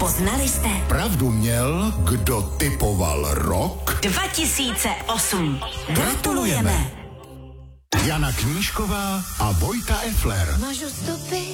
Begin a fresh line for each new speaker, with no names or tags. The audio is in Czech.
Poznali jste?
Pravdu měl, kdo typoval rok.
2008. Gratulujeme.
Jana Knížková a Vojta Effler.
Mažu stopy